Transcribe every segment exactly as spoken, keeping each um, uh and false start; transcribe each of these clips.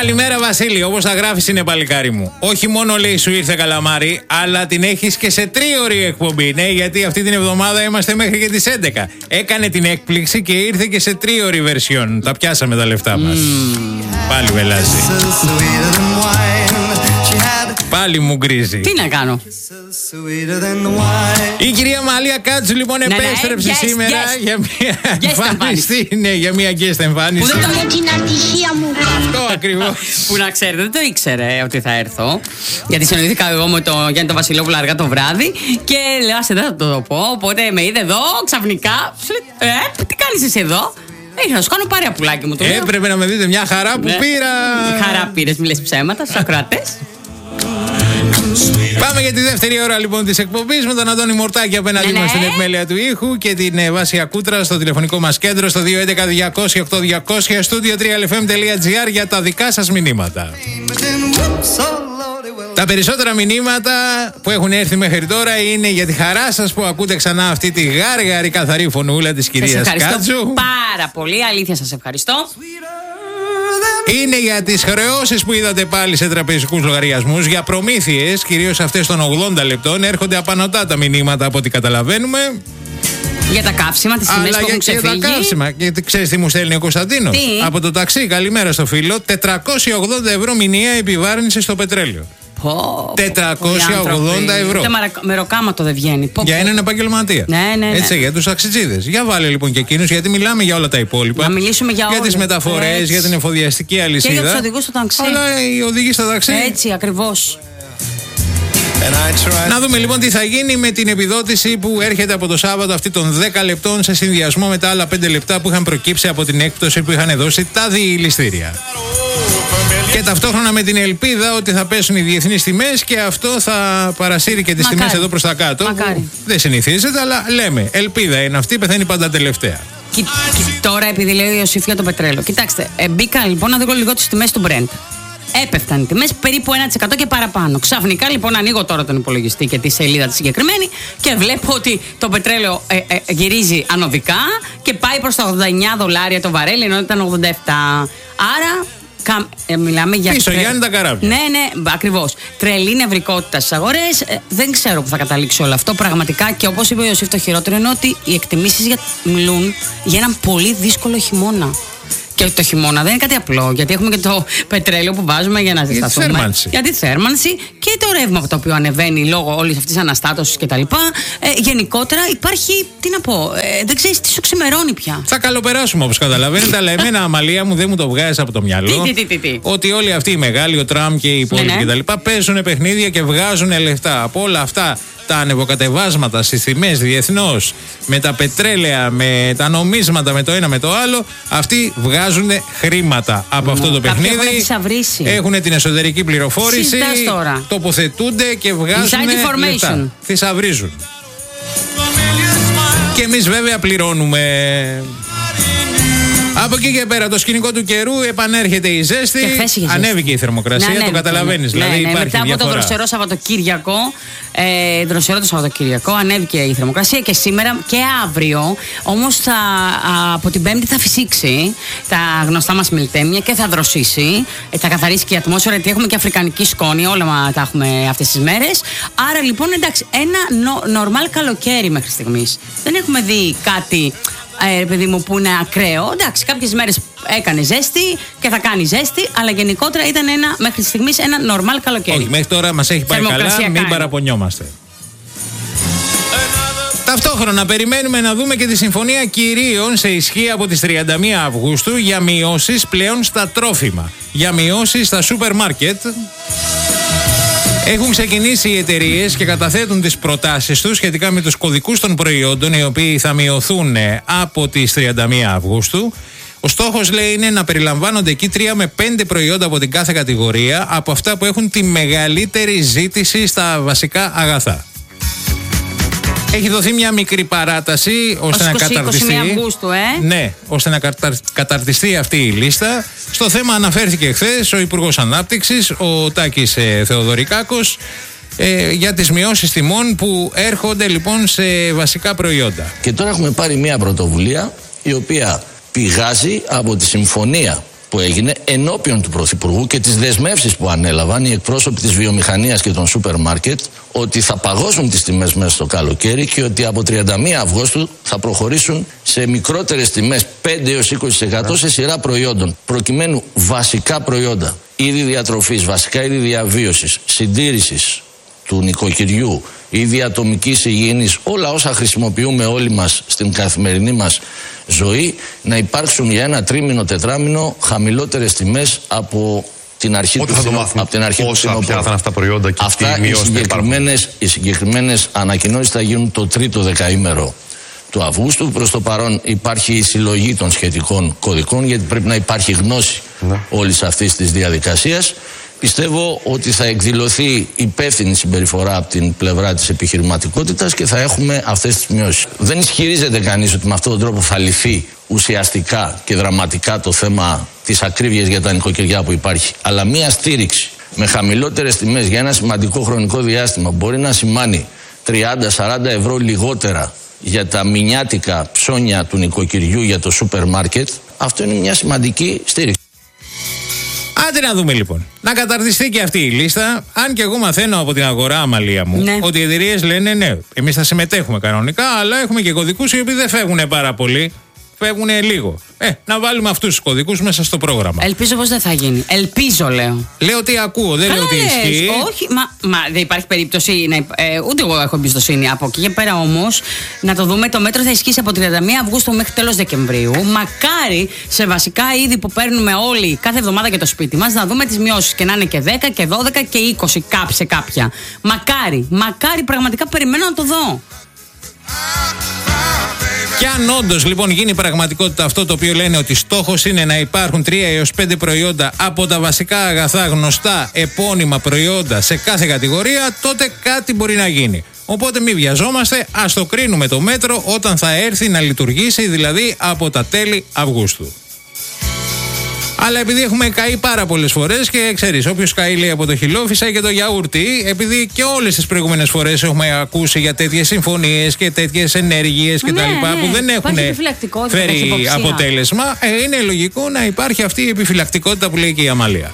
Καλημέρα Βασίλη, όπως θα γράφεις είναι παλικάρι μου. Όχι μόνο λέει σου ήρθε καλαμάρι, αλλά την έχεις και σε τρίωρη εκπομπή. Ναι, γιατί αυτή την εβδομάδα είμαστε μέχρι και τις έντεκα. Έκανε την έκπληξη και ήρθε και σε τρίωρη version. Τα πιάσαμε τα λεφτά μας. Mm. Πάλι βελάζει. Πάλι μου γκρίζει. Τι να κάνω. Η κυρία Μαλία Κάτσου λοιπόν ναι, επέστρεψε ναι, yes, σήμερα yes. για μια yes, εμφάνιση. Ναι, για μια guest εμφάνιση. Που δεν το την ατυχία μου. Αυτό ακριβώς. Που να ξέρετε, δεν το ήξερε ότι θα έρθω. Γιατί συναντήθηκα εγώ με τον Γιάννη τον Βασιλόπουλο αργά το βράδυ. Και λέω, άσε δεν θα το πω. Οπότε με είδε εδώ ξαφνικά. Ε, τι κάνεις εσύ εδώ. Έχει να σου κάνω πάρε πουλάκι μου. Έπρεπε να με δείτε μια χαρά που ναι. πήρα. Χαρά πήρες, μη λες ψέματα στους ακροατές. Πάμε για τη δεύτερη ώρα λοιπόν της εκπομπής με τον Αντώνη Μορτάκη απέναντί ναι, μας ναι. στην επιμέλεια του ήχου και την ε, Βάσια Κούτρα στο τηλεφωνικό μας κέντρο στο δύο έντεκα διακόσια οκτώ διακόσια studio τρία ελ εφ εμ τελεία τζι άρ για τα δικά σας μηνύματα. Τα περισσότερα μηνύματα που έχουν έρθει μέχρι τώρα είναι για τη χαρά σας που ακούτε ξανά αυτή τη γάργαρη καθαρή φωνούλα της κυρίας Κάτσου. Πάρα πολύ, αλήθεια σας ευχαριστώ. Είναι για τις χρεώσεις που είδατε πάλι σε τραπεζικούς λογαριασμούς, για προμήθειες, κυρίως αυτές των ογδόντα λεπτών. Έρχονται απανωτά τα μηνύματα από ό,τι καταλαβαίνουμε. Για τα καύσιμα, τις τιμές που έχουν ξεφύγει. Για τα καύσιμα. Γιατί ξέρεις τι μου στέλνει ο Κωνσταντίνος. Από το ταξί, καλημέρα στο φίλο. τετρακόσια ογδόντα ευρώ μηνιαία επιβάρυνση στο πετρέλαιο. Πω, τετρακόσια ογδόντα ευρώ. Ούτε μεροκάματο δεν βγαίνει. Πω, για έναν επαγγελματία. Ναι, ναι, ναι. Έτσι, για τους ταξιτζίδες. Για βάλε λοιπόν και εκείνους, γιατί μιλάμε για όλα τα υπόλοιπα. Να μιλήσουμε για όλα. Για τις μεταφορές, έτσι. Για την εφοδιαστική αλυσίδα. Και για τους οδηγούς στο ταξί. Αλλά οι οδηγοί στο ταξί. Έτσι, ακριβώς. Να δούμε λοιπόν τι θα γίνει με την επιδότηση που έρχεται από το Σάββατο αυτή των δέκα λεπτών σε συνδυασμό με τα άλλα πέντε λεπτά που είχαν προκύψει από την έκπτωση που είχαν δώσει τα διηληστήρια. Και ταυτόχρονα με την ελπίδα ότι θα πέσουν οι διεθνείς τιμές και αυτό θα παρασύρει και τις Μακάρι. τιμές εδώ προς τα κάτω. Μακάρι. Δεν συνηθίζεται, αλλά λέμε, ελπίδα είναι αυτή, πεθαίνει πάντα τελευταία. Κι, κι, τώρα επειδή λέει ο Ιωσήφ για το πετρέλαιο. Κοιτάξτε, ε, μπήκα λοιπόν να δω λίγο τις τιμές του Brent. Έπεφταν οι τιμές περίπου ένα τοις εκατό και παραπάνω. Ξαφνικά λοιπόν ανοίγω τώρα τον υπολογιστή και τη σελίδα τη συγκεκριμένη και βλέπω ότι το πετρέλαιο ε, ε, γυρίζει ανωδικά και πάει προς τα ογδόντα εννιά δολάρια το βαρέλι, ενώ ήταν ογδόντα επτά. Άρα κα, ε, μιλάμε για. Πίσω, τρε... Γιάννη τα καράβια. Ναι, ναι, ακριβώς. Τρελή νευρικότητα στις αγορές. Ε, δεν ξέρω που θα καταλήξει όλο αυτό πραγματικά. Και όπως είπε ο Ιωσήφ, το χειρότερο είναι ότι οι εκτιμήσεις για... μιλούν για έναν πολύ δύσκολο χειμώνα. Και το χειμώνα δεν είναι κάτι απλό, γιατί έχουμε και το πετρέλαιο που βάζουμε για να ζεσταθούμε. Για τη θέρμανση. Για τη θέρμανση και το ρεύμα το οποίο ανεβαίνει λόγω όλης αυτής της αναστάτωσης κτλ. Ε, γενικότερα υπάρχει, τι να πω, ε, δεν ξέρεις τι σου ξημερώνει πια. Θα καλοπεράσουμε όπως καταλαβαίνετε, αλλά εμένα, Αμαλία μου, δεν μου το βγάζει από το μυαλό. Τι, τι, τι, τι. Ότι όλοι αυτοί οι μεγάλοι, ο Τραμπ και οι υπόλοιποι ναι, ναι. κτλ. παίζουν παιχνίδια και βγάζουν λεφτά από όλα αυτά. Τα ανεβοκατεβάσματα στις τιμές διεθνώς, με τα πετρέλαια, με τα νομίσματα, με το ένα με το άλλο, αυτοί βγάζουν χρήματα από mm. αυτό το παιχνίδι. Έχουν την εσωτερική πληροφόρηση, τοποθετούνται και βγάζουν λεφτά. Θησαυρίζουν. Και εμείς βέβαια πληρώνουμε. Από εκεί και πέρα, το σκηνικό του καιρού επανέρχεται η ζέστη. Ανέβηκε η θερμοκρασία, ναι, το καταλαβαίνεις. Ναι, δηλαδή ναι, υπάρχει μετά διαφορά. Από το δροσερό Σαββατοκύριακο, ε, δροσερό το Σαββατοκύριακο, ανέβηκε η θερμοκρασία και σήμερα και αύριο. Όμως θα, από την Πέμπτη θα φυσήξει τα γνωστά μας μιλτέμια και θα δροσίσει. Ε, θα καθαρίσει και η ατμόσφαιρα, γιατί έχουμε και αφρικανική σκόνη, όλα μα, τα έχουμε αυτές τις μέρες. Άρα λοιπόν, εντάξει, ένα νορμάλ καλοκαίρι μέχρι στιγμής. Δεν έχουμε δει κάτι. Ε, παιδί μου, που είναι ακραίο. Εντάξει, κάποιες μέρες έκανε ζέστη και θα κάνει ζέστη, αλλά γενικότερα ήταν ένα, μέχρι στιγμής ένα νορμάλ καλοκαίρι. Όχι, μέχρι τώρα μας έχει πάει καλά, μην παραπονιόμαστε. Ταυτόχρονα περιμένουμε να δούμε και τη συμφωνία κυρίων σε ισχύ από τις τριάντα μία Αυγούστου για μειώσεις πλέον στα τρόφιμα, για μειώσεις στα σούπερ μάρκετ. Έχουν ξεκινήσει οι εταιρείες και καταθέτουν τις προτάσεις τους σχετικά με τους κωδικούς των προϊόντων, οι οποίοι θα μειωθούν από τις τριάντα μία Αυγούστου. Ο στόχος, λέει, είναι να περιλαμβάνονται εκεί τρία με πέντε προϊόντα από την κάθε κατηγορία, από αυτά που έχουν τη μεγαλύτερη ζήτηση στα βασικά αγαθά. Έχει δοθεί μια μικρή παράταση ώστε να καταρτιστεί. είκοσι μία Αυγούστου, ε? Ναι, ώστε να καταρτιστεί αυτή η λίστα. Στο θέμα αναφέρθηκε χθες ο Υπουργός Ανάπτυξης, ο Τάκης ε, Θεοδωρικάκος, ε, για τις μειώσεις τιμών που έρχονται λοιπόν σε βασικά προϊόντα. Και τώρα έχουμε πάρει μια πρωτοβουλία η οποία πηγάζει από τη συμφωνία που έγινε ενώπιον του Πρωθυπουργού και τις δεσμεύσεις που ανέλαβαν οι εκπρόσωποι της βιομηχανίας και των σούπερ μάρκετ ότι θα παγώσουν τις τιμές μέσα στο καλοκαίρι και ότι από τριάντα μία Αυγούστου θα προχωρήσουν σε μικρότερες τιμές πέντε έως είκοσι τοις εκατό σε σειρά προϊόντων, προκειμένου βασικά προϊόντα, είδη διατροφής, βασικά είδη διαβίωσης, συντήρησης του νοικοκυριού, είδη ατομικής υγιεινής, όλα όσα χρησιμοποιούμε όλοι μας στην καθημερινή μας ζωή, να υπάρξουν για ένα τρίμηνο, τετράμηνο χαμηλότερες τιμές από την αρχή Πότε του φθινοπόρου. από την αρχή πόσα του πια θα είναι αυτά τα προϊόντα και αυτά οι συγκεκριμένες, οι συγκεκριμένες ανακοινώσεις θα γίνουν το τρίτο δεκαήμερο του Αυγούστου. Προς το παρόν υπάρχει η συλλογή των σχετικών κωδικών, γιατί πρέπει να υπάρχει γνώση ναι. όλης αυτής της διαδικασίας. Πιστεύω ότι θα εκδηλωθεί υπεύθυνη συμπεριφορά από την πλευρά της επιχειρηματικότητας και θα έχουμε αυτές τις μειώσεις. Δεν ισχυρίζεται κανείς ότι με αυτόν τον τρόπο θα λυθεί ουσιαστικά και δραματικά το θέμα της ακρίβειας για τα νοικοκυριά που υπάρχει. Αλλά μία στήριξη με χαμηλότερες τιμές για ένα σημαντικό χρονικό διάστημα μπορεί να σημάνει τριάντα με σαράντα ευρώ λιγότερα για τα μηνιάτικα ψώνια του νοικοκυριού για το σούπερ μάρκετ. Αυτό είναι μια σημαντική στήριξη. Άντε να δούμε λοιπόν. Να καταρτιστεί και αυτή η λίστα. Αν και εγώ μαθαίνω από την αγορά, Αμαλία μου, ναι. ότι οι εταιρείες λένε ναι, εμείς θα συμμετέχουμε κανονικά, αλλά έχουμε και κωδικούς οι οποίοι δεν φεύγουν πάρα πολύ. Φεύγουν λίγο. Ε, να βάλουμε αυτούς τους κωδικούς μέσα στο πρόγραμμα. Ελπίζω πως δεν θα γίνει. Ελπίζω, λέω. Λέω ότι ακούω, δεν Καλά λέω ότι ισχύει. Όχι, μα, μα δεν υπάρχει περίπτωση. Να, ε, ούτε εγώ έχω εμπιστοσύνη. Από εκεί και πέρα όμως, να το δούμε, το μέτρο θα ισχύσει από τριάντα μία Αυγούστου μέχρι τέλος Δεκεμβρίου. Μακάρι σε βασικά είδη που παίρνουμε όλοι κάθε εβδομάδα για το σπίτι μας να δούμε τις μειώσεις και να είναι και δέκα και δώδεκα και είκοσι σε κάποια. Μακάρι, μακάρι, πραγματικά περιμένω να το δω. Και αν όντως λοιπόν γίνει πραγματικότητα αυτό το οποίο λένε ότι στόχος είναι να υπάρχουν τρία έως πέντε προϊόντα από τα βασικά αγαθά γνωστά επώνυμα προϊόντα σε κάθε κατηγορία, τότε κάτι μπορεί να γίνει. Οπότε μην βιαζόμαστε, ας το κρίνουμε το μέτρο όταν θα έρθει να λειτουργήσει, δηλαδή από τα τέλη Αυγούστου. Αλλά επειδή έχουμε καεί πάρα πολλές φορές και ξέρεις, όποιος καεί λέει από το χιλόφυσα και το γιαούρτι, επειδή και όλες τις προηγούμενες φορές έχουμε ακούσει για τέτοιες συμφωνίες και τέτοιες ενέργειες και ναι, τα λοιπά ναι. που δεν έχουν φέρει αποτέλεσμα, ε, είναι λογικό να υπάρχει αυτή η επιφυλακτικότητα που λέει και η Αμαλία.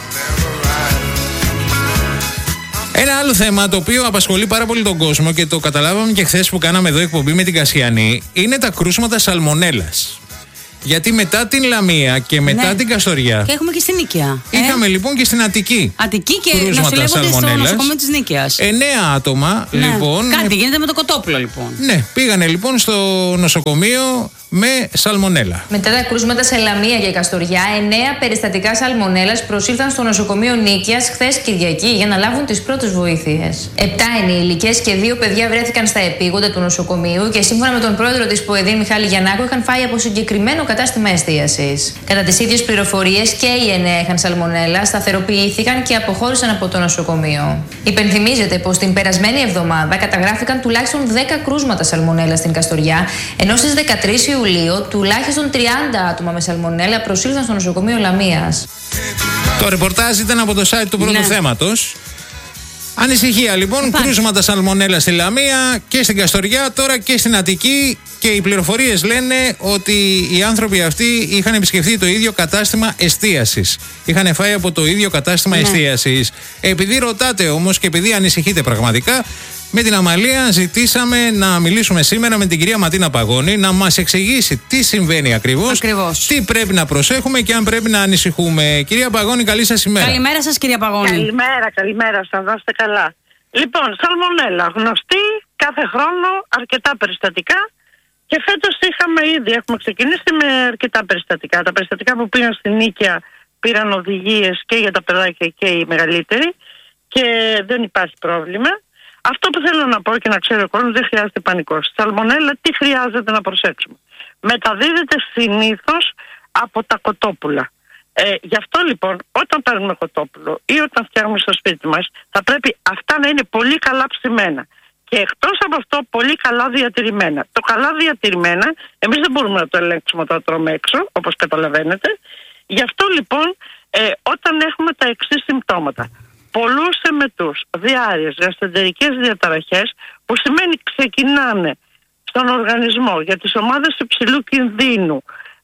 Ένα άλλο θέμα το οποίο απασχολεί πάρα πολύ τον κόσμο και το καταλάβαμε και χθες που κάναμε εδώ εκπομπή με την Κασιανή είναι τα κρούσματα σαλμονέλας. Γιατί μετά την Λαμία και μετά ναι. την Καστοριά. Και έχουμε και στην Νίκαια. Είχαμε ε? λοιπόν και στην Αττική. Αττική και νοσηλεύονται στο νοσοκομείο της Νίκαιας. Εννέα άτομα ναι. λοιπόν. Κάτι γίνεται με το κοτόπουλο λοιπόν. Ναι, πήγανε λοιπόν στο νοσοκομείο με σαλμονέλα. Μετά τα κρούσματα σε Λαμία και Καστοριά, εννέα περιστατικά σαλμονέλας προσήλθαν στο νοσοκομείο Νίκαιας χθες Κυριακή για να λάβουν τις πρώτες βοήθειες. Επτά ενήλικες και δύο παιδιά βρέθηκαν στα επίγοντα του νοσοκομείου και σύμφωνα με τον πρόεδρο της ΠΟΕΔΗ Μιχάλη Γιαννάκου είχαν φάει από συγκεκριμένο κατάστημα εστίασης. Κατά τις ίδιες πληροφορίες και οι εννέα είχαν σαλμονέλα, σταθεροποιήθηκαν και αποχώρησαν από το νοσοκομείο. Υπενθυμίζεται πως την περασμένη εβδομάδα καταγράφηκαν τουλάχιστον δέκα κρούσματα σαλμονέλα στην Καστοριά, ενώ στις δεκατρείς Ιουλίου τουλάχιστον τριάντα άτομα με σαλμονέλα προσήλθαν στο νοσοκομείο Λαμίας. Το ρεπορτάζ ήταν από το site του πρώτου ναι. θέματος. Ανησυχία λοιπόν, Υπάρχει. κρούσματα σαλμονέλα στη Λαμία και στην Καστοριά, τώρα και στην Αττική, και οι πληροφορίες λένε ότι οι άνθρωποι αυτοί είχαν επισκεφθεί το ίδιο κατάστημα εστίασης. Είχαν φάει από το ίδιο κατάστημα ναι. εστίασης. Επειδή ρωτάτε όμως και επειδή ανησυχείτε πραγματικά, με την Αμαλία ζητήσαμε να μιλήσουμε σήμερα με την κυρία Ματίνα Παγώνη να μας εξηγήσει τι συμβαίνει ακριβώς, ακριβώς, τι πρέπει να προσέχουμε και αν πρέπει να ανησυχούμε. Κυρία Παγώνη, καλή σας ημέρα. Καλημέρα σας κυρία Παγώνη. Καλημέρα, καλημέρα σας, να είστε καλά. Λοιπόν, σαλμονέλα, γνωστή, κάθε χρόνο, αρκετά περιστατικά και φέτος είχαμε ήδη, έχουμε ξεκινήσει με αρκετά περιστατικά. Τα περιστατικά που πήγαν στην Νίκαια πήραν οδηγίες και για τα παιδάκια και οι μεγαλύτεροι και δεν υπάρχει πρόβλημα. Αυτό που θέλω να πω και να ξέρει ο κόσμος, δεν χρειάζεται πανικός. Σαλμονέλα τι χρειάζεται να προσέξουμε. Μεταδίδεται συνήθως από τα κοτόπουλα. Ε, γι' αυτό λοιπόν όταν παίρνουμε κοτόπουλο ή όταν φτιάχνουμε στο σπίτι μας θα πρέπει αυτά να είναι πολύ καλά ψημένα. Και εκτός από αυτό πολύ καλά διατηρημένα. Το καλά διατηρημένα εμείς δεν μπορούμε να το ελέγξουμε όταν το τρώμε έξω, όπως καταλαβαίνετε. Γι' αυτό λοιπόν ε, όταν έχουμε τα εξής συμπτώματα. Πολλούς εμετούς, διάρειες, γαστρεντερικές διαταραχές, που σημαίνει ξεκινάνε στον οργανισμό για τις ομάδες υψηλού κινδύνου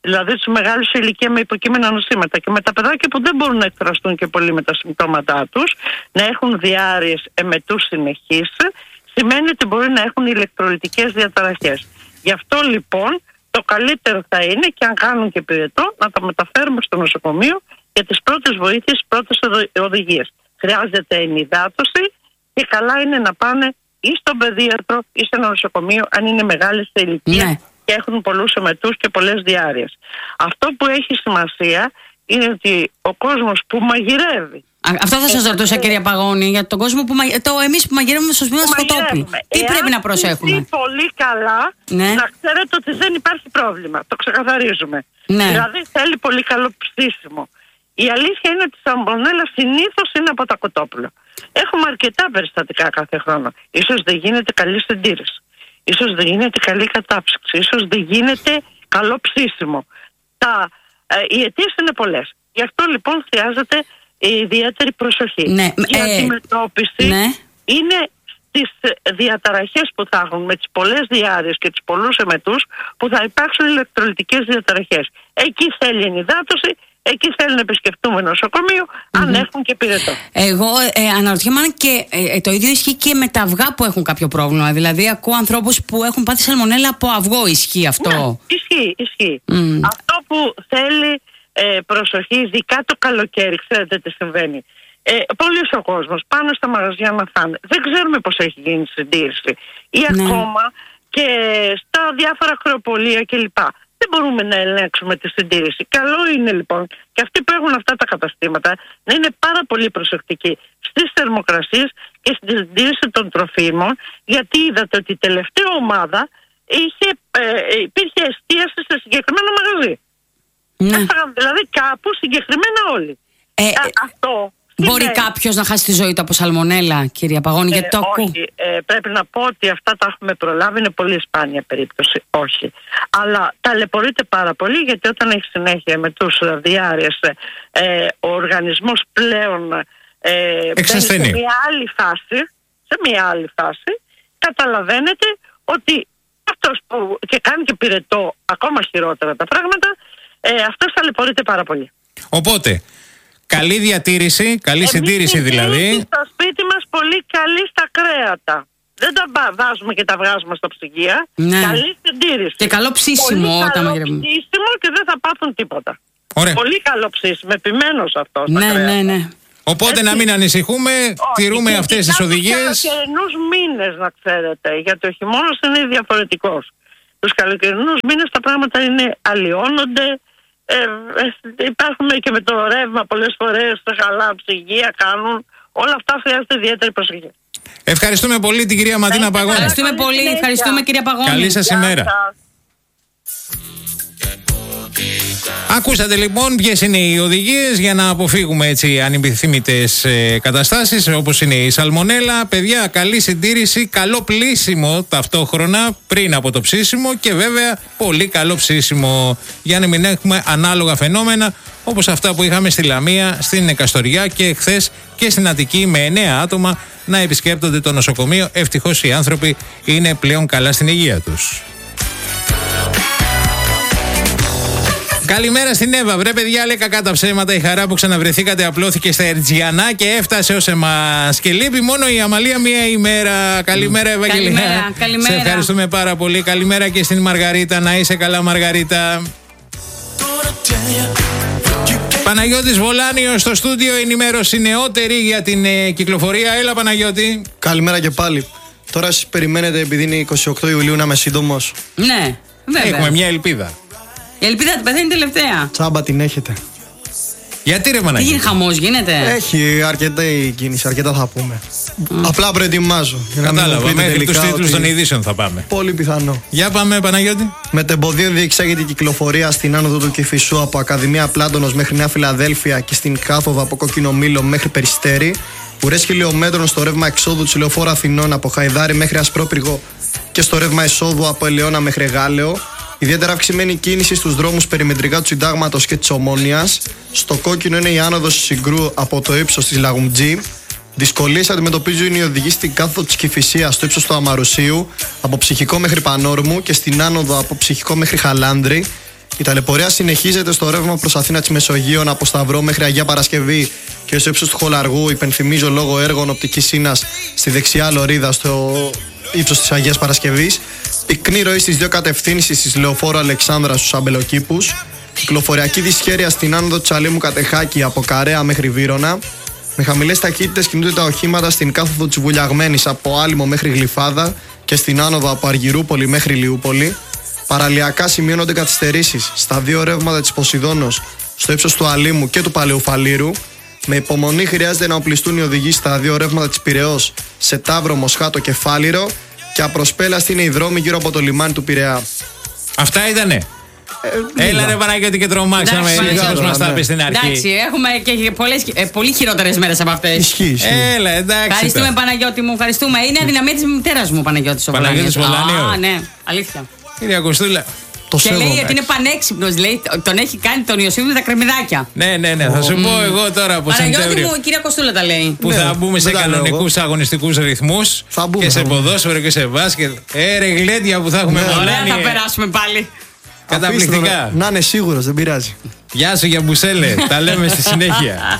δηλαδή τους μεγάλους σε ηλικία με υποκείμενα νοσήματα, και με τα παιδάκια που δεν μπορούν να εκφραστούν και πολύ με τα συμπτώματά τους, να έχουν διάρειες εμετούς συνεχείς, σημαίνει ότι μπορεί να έχουν ηλεκτρολιτικές διαταραχές. Γι' αυτό λοιπόν το καλύτερο θα είναι, και αν κάνουν και πυρετό, να τα μεταφέρουμε στο νοσοκομείο για τις πρώτες βοήθειες, πρώτες οδηγίες. Χρειάζεται ενυδάτωση και καλά είναι να πάνε ή στον παιδίατρο ή σε ένα νοσοκομείο αν είναι μεγάλες σε ηλικία, ναι, και έχουν πολλούς εμετούς και πολλές διάρειες. Αυτό που έχει σημασία είναι ότι ο κόσμος που μαγειρεύει. Α, αυτό θα σας ε, ρωτούσα, ε, κυρία Παγώνη, για τον κόσμο που μαγειρεύει. Το εμείς που μαγειρεύουμε στο σπίτι μας κοτόπουλο. Τι Εάν πρέπει να προσέχουμε? Εάν πολύ καλά, ναι, να ξέρετε ότι δεν υπάρχει πρόβλημα. Το ξεκαθαρίζουμε. Ναι. Δηλαδή θέλει πολύ καλό ψήσιμο. Η αλήθεια είναι ότι η σαλμονέλα συνήθως είναι από τα κοτόπουλα. Έχουμε αρκετά περιστατικά κάθε χρόνο. Ίσως δεν γίνεται καλή συντήρηση. Ίσως δεν γίνεται καλή κατάψυξη. Ίσως δεν γίνεται καλό ψήσιμο. Τα, ε, οι αιτίες είναι πολλές. Γι' αυτό λοιπόν χρειάζεται ιδιαίτερη προσοχή. Ναι. Η ε, αντιμετώπιση ναι. είναι στις διαταραχές που θα έχουν, με τις πολλές διάρειες και τις πολλούς εμετούς, που θα υπάρξουν ηλεκτρολιτικές διαταραχές. Εκεί θέλει ενυδάτωση. Εκεί θέλει να επισκεφτούμε νοσοκομείο, mm-hmm. αν έχουν και πυρετό. Εγώ ε, αναρωτιέμαι αν και ε, το ίδιο ισχύει και με τα αυγά που έχουν κάποιο πρόβλημα. Δηλαδή, ακούω ανθρώπους που έχουν πάθει σαλμονέλα από αυγό. Ισχύει αυτό? Ναι, ισχύει, ισχύει. Mm. Αυτό που θέλει ε, προσοχή, ειδικά το καλοκαίρι, ξέρετε τι συμβαίνει. Ε, Πολλοί ο κόσμος πάνε στα μαγαζιά να φάνε. Δεν ξέρουμε πώς έχει γίνει η συντήρηση. Ή ναι. ακόμα και στα διάφορα χρεοπολία κλπ. Δεν μπορούμε να ελέγξουμε τη συντήρηση. Καλό είναι λοιπόν και αυτοί που έχουν αυτά τα καταστήματα να είναι πάρα πολύ προσεκτικοί στις θερμοκρασίες και στη συντήρηση των τροφίμων, γιατί είδατε ότι η τελευταία ομάδα είχε, ε, υπήρχε εστίαση σε συγκεκριμένο μαγαζί. Ναι. Έφαγαν δηλαδή κάπου συγκεκριμένα όλοι. Ε, Α, αυτό μπορεί ναι. κάποιος να χάσει τη ζωή του από σαλμονέλα, κυρία Παγώνη, γιατί το ακούω? Όχι, ε, πρέπει να πω ότι αυτά τα έχουμε προλάβει, είναι πολύ σπάνια περίπτωση, όχι. Αλλά ταλαιπωρείται πάρα πολύ, γιατί όταν έχει συνέχεια με τους διάρειες, ε, ο οργανισμός πλέον ε, μπαίνει σε μια άλλη φάση, σε μια άλλη φάση, καταλαβαίνετε ότι αυτός που και κάνει και πυρετό, ακόμα χειρότερα τα πράγματα, ε, αυτός ταλαιπωρείται πάρα πολύ. Οπότε, καλή διατήρηση, καλή Εμείς συντήρηση δηλαδή. Στο σπίτι μας πολύ καλή στα κρέατα. Δεν τα βάζουμε και τα βγάζουμε στα ψυγεία. Ναι. Καλή συντήρηση. Και καλό ψήσιμο πολύ όταν καλό ψήσιμο και δεν θα πάθουν τίποτα. Ωραία. Πολύ καλό ψήσιμο, επιμένω σε αυτό. Ναι, ναι, ναι. Οπότε έτσι, να μην ανησυχούμε, όχι, τηρούμε αυτές τις οδηγίες. Τους καλοκαιρινούς μήνες, να ξέρετε, γιατί ο χειμώνας είναι διαφορετικός. Τους καλοκαιρινούς μήνες τα πράγματα είναι αλλοιώνονται. Ε, ε, υπάρχουν και με το ρεύμα πολλές φορές, τα χαλά ψυγεία κάνουν. Όλα αυτά χρειάζεται ιδιαίτερη προσοχή. Ευχαριστούμε πολύ την κυρία Ματίνα Παγώνη. Ευχαριστούμε πολύ, ευχαριστούμε κυρία Παγώνη. Καλή σας ημέρα. Ακούσατε λοιπόν ποιες είναι οι οδηγίες για να αποφύγουμε έτσι ανεπιθύμητες ε, καταστάσεις όπως είναι η σαλμονέλα. Παιδιά, καλή συντήρηση, καλό πλύσιμο ταυτόχρονα πριν από το ψήσιμο και βέβαια πολύ καλό ψήσιμο για να μην έχουμε ανάλογα φαινόμενα όπως αυτά που είχαμε στη Λαμία, στην Εκαστοριά και χθες και στην Αττική με εννέα άτομα να επισκέπτονται το νοσοκομείο. Ευτυχώς οι άνθρωποι είναι πλέον καλά στην υγεία τους. Καλημέρα στην Εύα. Βρε παιδιά, λέει κακά τα ψέματα. Η χαρά που ξαναβρεθήκατε απλώθηκε στα Ερτζιανά και έφτασε ως εμάς. Και λείπει μόνο η Αμαλία μία ημέρα. Καλημέρα, Ευαγγελία. Καλημέρα, καλημέρα. Σε ευχαριστούμε πάρα πολύ. Καλημέρα και στην Μαργαρίτα. Να είσαι καλά, Μαργαρίτα. Παναγιώτης Βολάνιος στο στούντιο. Ενημέρωση νεότερη για την ε, κυκλοφορία. Έλα, Παναγιώτη. Καλημέρα και πάλι. Τώρα εσείς περιμένετε, επειδή είναι είκοσι οκτώ Ιουλίου, να είμαι σύντομος? Ναι, βέβαια. Έχουμε μια ελπίδα. Η ελπίδα την πεθαίνει τελευταία. Τσάμπα την έχετε. Γιατί ρε Παναγιώτη? Τι γίνει, χαμός γίνεται? Έχει αρκετά η κίνηση, αρκετά θα πούμε. Mm. Απλά προετοιμάζω. Κατάλαβα, μέχρι τους τίτλους των ειδήσεων θα πάμε. Πολύ πιθανό. Για πάμε, Παναγιώτη. Μετεμποδίων διεξάγεται η κυκλοφορία στην άνοδο του Κηφισού από Ακαδημία Πλάτωνος μέχρι Νέα Φιλαδέλφια και στην κάθοδο από Κοκκινομήλο μέχρι Περιστέρι. Ουρές χιλιόμετρων στο ρεύμα εξόδου της Λεωφόρου Αθηνών από Χαϊδάρι μέχρι Ασπρόπυργο και στο ρεύμα εισόδου από Ελαιώνα μέχρι Γάλεο. Ιδιαίτερα αυξημένη κίνηση στους δρόμους περιμετρικά του Συντάγματος και της Ομόνοιας. Στο κόκκινο είναι η άνοδος Συγκρού από το ύψος της Λαγουμτζή. Δυσκολίες αντιμετωπίζουν οι οδηγοί στην κάθοδο της Κηφισίας στο ύψος του Αμαρουσίου, από Ψυχικό μέχρι Πανόρμου και στην άνοδο από Ψυχικό μέχρι Χαλάνδρη. Η ταλαιπωρία συνεχίζεται στο ρεύμα προς Αθήνα της Μεσογείων από Σταυρό μέχρι Αγία Παρασκευή και στο ύψος του Χολαργού. Υπενθυμίζω λόγω έργων οπτικής σύνας στη δεξιά λωρίδα στο ύψος της Αγίας Παρασκευής. Πυκνή ροή στις δύο κατευθύνσεις της Λεωφόρου Αλεξάνδρα στους Αμπελοκήπους. Κυκλοφοριακή δυσχέρεια στην άνοδο Τσαλίμου Κατεχάκη από Καρέα μέχρι Βύρωνα. Με χαμηλές ταχύτητες κινούνται τα οχήματα στην κάθοδο της Βουλιαγμένης από Άλυμο μέχρι Γλυφάδα και στην άνοδο από Αργυρούπολη μέχρι Λιούπολη. Παραλιακά σημειώνονται καθυστερήσεις στα δύο ρεύματα της Ποσειδώνος στο ύψος του Αλήμου και του Παλαιοφαλήρου. Με υπομονή χρειάζεται να οπλιστούν οι οδηγοί στα δύο ρεύματα της Πειραιώς σε Ταύρο, Μοσχάτο και Φάληρο. Και απροσπέλαστη είναι οι δρόμοι γύρω από το λιμάνι του Πειραιά. Αυτά ήτανε. Ε, Έλα ρε Παναγιώτη και τρομάξαμε. Όπως μας τα είπε στην αρχή. Εντάξει, έχουμε και πολλές, ε, πολύ χειρότερες μέρες από αυτές. Ισχύει. Έλα, εντάξει. Ευχαριστούμε Παναγιώτη μου, ευχαριστούμε. Είναι αδυναμία της μητέρας μου, Παναγιώτης ο Παναγιώτης Βολάνιος. Α, ναι, αλήθεια. Κυρία Κωστούλα. Το και σέβομαι. λέει ότι είναι πανέξυπνος, λέει, τον έχει κάνει τον Ιωσήφ με τα κρεμμυδάκια. Ναι, ναι, ναι, θα σου πω εγώ τώρα από Παναγιώτη Σεπτέμβριο. μου, η κυρία Κωστούλα τα λέει. Που Ναι, θα μπούμε σε δεν τα λέω κανονικούς αγωνιστικούς ρυθμούς Θα μπούμε, και σε θα μπούμε. ποδόσφαιρο και σε μπάσκετ. Ε, ρε γλέντια που θα έχουμε Ναι. Ωραία, μολάνει. θα περάσουμε πάλι. Καταπληκτικά. Αφήστε το, να είναι σίγουρος, δεν πειράζει. Γεια σου για μπουσέλε. Τα λέμε στη συνέχεια.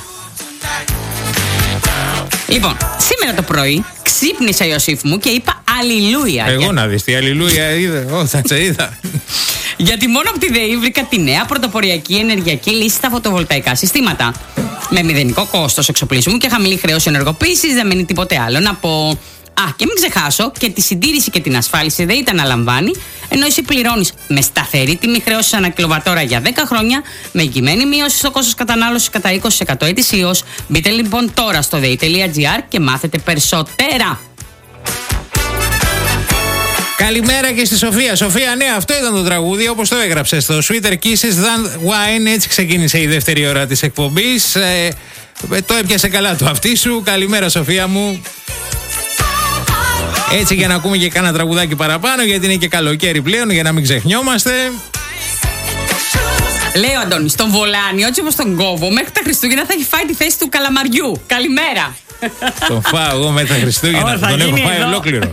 Λοιπόν, σήμερα το πρωί ξύπνησα Ιωσήφ μου και είπα Αλληλούια. Εγώ να δεις τι αλληλούια είδα. Ω, θα τσε είδα. Γιατί μόνο από τη ΔΕΗ βρήκα τη νέα πρωτοποριακή ενεργειακή λύση στα φωτοβολταϊκά συστήματα. Με μηδενικό κόστος εξοπλισμού και χαμηλή χρέωση ενεργοποίησης δεν μένει τίποτε άλλο να πω. Α, και μην ξεχάσω και τη συντήρηση και την ασφάλιση δεν ήταν αναλαμβάνει, ενώ εσύ πληρώνεις με σταθερή τιμή χρέωσης ανά κιλοβατόρα για δέκα χρόνια, με εγγυημένη μείωση στο κόστος κατανάλωσης κατά είκοσι τοις εκατό ετησίως. Μπείτε λοιπόν τώρα στο δέη τελεία τζι άρ και μάθετε περισσότερα. Καλημέρα και στη Σοφία. Σοφία, ναι, αυτό ήταν το τραγούδι όπως το έγραψε στο Sweeter Kisses Than Wine. Έτσι ξεκίνησε η δεύτερη ώρα της εκπομπής. Ε, το έπιασε καλά το αυτί σου. Καλημέρα, Σοφία μου. Έτσι για να ακούμε και κάνα τραγουδάκι παραπάνω, γιατί είναι και καλοκαίρι πλέον, για να μην ξεχνιόμαστε. Λέει ο Αντώνης, στον Βολάνη, έτσι όπως τον κόβω, μέχρι τα Χριστούγεννα θα έχει φάει τη θέση του καλαμαριού. Καλημέρα. Τον φάω εγώ μέχρι τα Χριστούγεννα. Ω, θα Τον έχω γίνει φάει εδώ. ολόκληρο.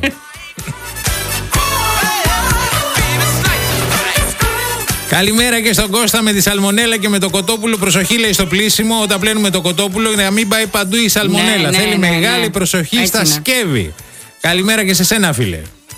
Καλημέρα και στον Κώστα με τη σαλμονέλα και με το κοτόπουλο. Προσοχή, λέει, στο πλήσιμο όταν πλένουμε το κοτόπουλο, για να μην πάει παντού η σαλμονέλα. Ναι, ναι, Θέλει ναι, μεγάλη ναι. προσοχή Έτσι στα είναι. σκεύη. Καλημέρα και σε σένα, φίλε.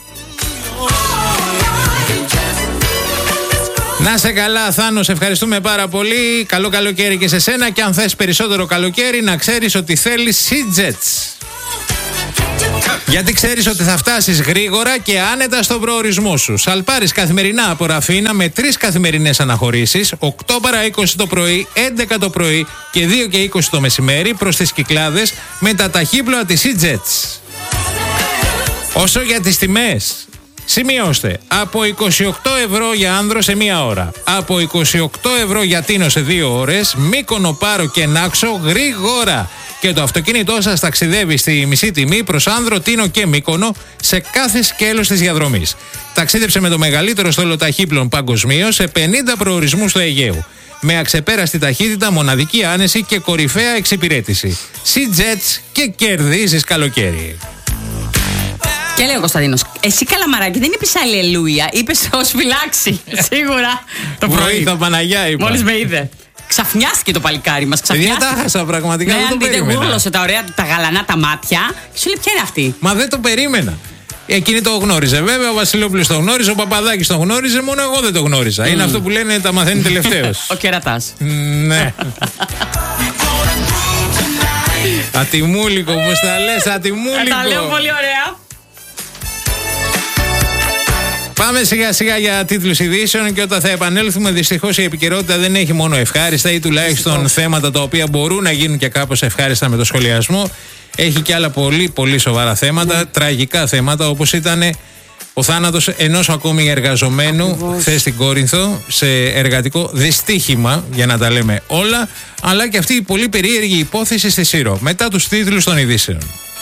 Να σε καλά, Θάνος, ευχαριστούμε πάρα πολύ. Καλό καλοκαίρι και σε σένα. Και αν θες περισσότερο καλοκαίρι, να ξέρεις ότι θέλεις Sea-Jets. Γιατί ξέρεις ότι θα φτάσεις γρήγορα και άνετα στον προορισμό σου. Σαλπάρεις καθημερινά από Ραφίνα με τρεις καθημερινές αναχωρήσεις, οκτώ παρά είκοσι το πρωί, έντεκα το πρωί και δύο και είκοσι το μεσημέρι προς τις Κυκλάδες με τα ταχύπλοα της Sea-Jets. Όσο για τις τιμές, σημειώστε, από είκοσι οκτώ ευρώ για άνδρο σε μία ώρα, από είκοσι οκτώ ευρώ για Τίνο σε δύο ώρες, Μύκονο, Πάρο και Νάξο γρήγορα. Και το αυτοκίνητό σας ταξιδεύει στη μισή τιμή προς Άνδρο, Τίνο και Μύκονο σε κάθε σκέλος της διαδρομής. Ταξίδεψε με το μεγαλύτερο στόλο ταχύπλων παγκοσμίως σε πενήντα προορισμούς του Αιγαίου. Με αξεπέραστη ταχύτητα, μοναδική άνεση και κορυφαία εξυπηρέτηση. Sea-Jets και κερδίζεις καλοκαίρι. Και λέει ο Κωνσταντίνος, εσύ καλαμαράκι δεν είπες αλληλούια, είπες ως φυλάξη. Σίγουρα το πρωί. Βοήθα Παναγιά, είπα. Μόλις με είδε. Ξαφνιάστηκε το παλικάρι μας. Παιδιά, Ξαφνιάστηκε. τα χάσα πραγματικά. Ναι, δεν το αν δείτε, περίμενα. γούρλωσε τα ωραία, τα γαλανά τα μάτια. Και σου λέει, ποια είναι αυτή. Μα δεν το περίμενα. Εκείνη το γνώριζε. Βέβαια, ο Βασιλόπουλος το γνώριζε, ο Παπαδάκης το γνώριζε, μόνο εγώ δεν το γνώριζα. Είναι αυτό που λένε τα μαθαίνει τελευταίος. Ο κερατάς. Ναι. Ατιμούλικο, πώς τα λες, ατιμούλικο. Τα λέω πολύ ωραία. Πάμε σιγά σιγά για τίτλους ειδήσεων και όταν θα επανέλθουμε, δυστυχώς η επικαιρότητα δεν έχει μόνο ευχάριστα ή τουλάχιστον θέματα τα οποία μπορούν να γίνουν και κάπως ευχάριστα με το σχολιασμό. Έχει και άλλα πολύ πολύ σοβαρά θέματα, mm. τραγικά θέματα, όπως ήταν ο θάνατος ενός ακόμη εργαζομένου χθες στην Κόρινθο σε εργατικό δυστύχημα, για να τα λέμε όλα, αλλά και αυτή η πολύ περίεργη υπόθεση στη Σύρο. Μετά τους τίτλους των ειδήσεων.